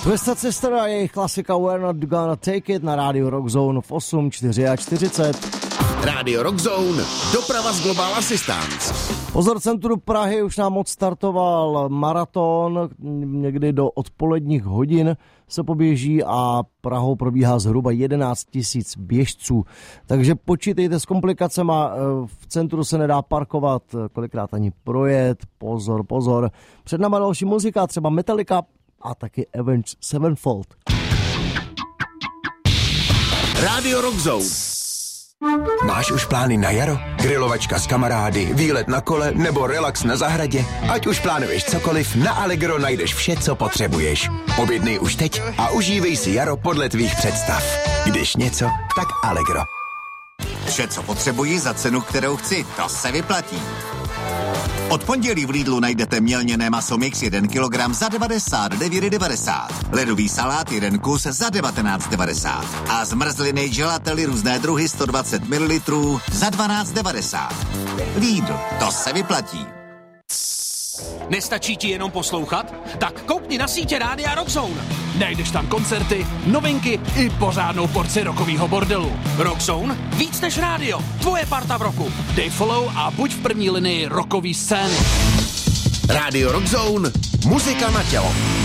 Twisted Sister a jejich klasika We're Not Gonna Take It na rádiu Rock Zone v 8:44. Rádio Rock Zone, doprava z Global Assistance. Pozor, centru Prahy už nám odstartoval maraton, někdy do odpoledních hodin se poběží a Prahou probíhá zhruba 11 000 běžců. Takže počítejte s komplikacema, v centru se nedá parkovat, kolikrát ani projet, pozor. Před náma další muzika, třeba Metallica a taky Avenged Sevenfold. Rádio Rock Zone. Máš už plány na jaro? Grilovačka s kamarády, výlet na kole nebo relax na zahradě? Ať už plánuješ cokoliv, na Allegro najdeš vše, co potřebuješ. Objednej už teď a užívej si jaro podle tvých představ. Když něco, tak Allegro. Vše, co potřebuji za cenu, kterou chci, to se vyplatí. Od pondělí v Lidlu najdete mělněné maso mix 1 kg za 99,90. Ledový salát 1 kus za 19,90. A zmrzliny gelately různé druhy 120 ml za 12,90. Lidl, to se vyplatí. Nestačí ti jenom poslouchat? Tak koukni na sítě Rádia Rock Zone. Najdeš tam koncerty, novinky i pořádnou porci rockovýho bordelu. Rock Zone? Víc než rádio. Tvoje parta v roku. Dej follow a buď v první linii rockový scény. Rádio Rock Zone, muzika na tělo.